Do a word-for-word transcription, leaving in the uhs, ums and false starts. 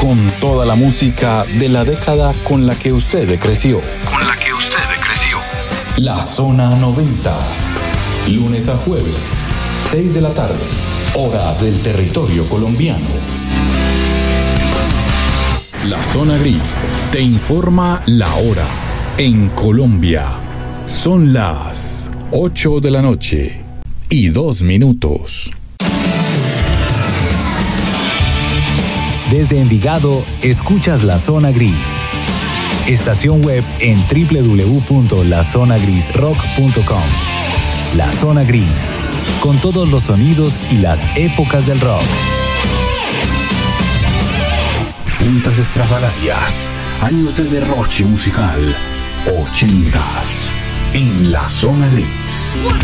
con toda la música de la década con la que usted creció. Con la que usted creció. La Zona noventas. Lunes a jueves, seis de la tarde, hora del territorio colombiano. La Zona Gris te informa la hora. En Colombia son las ocho de la noche y dos minutos. Desde Envigado, escuchas La Zona Gris. Estación web en doble u doble u doble u punto la zona gris rock punto com. La Zona Gris, con todos los sonidos y las épocas del rock. Puntas estrafalarias, años de derroche musical, ochentas, en La Zona Gris.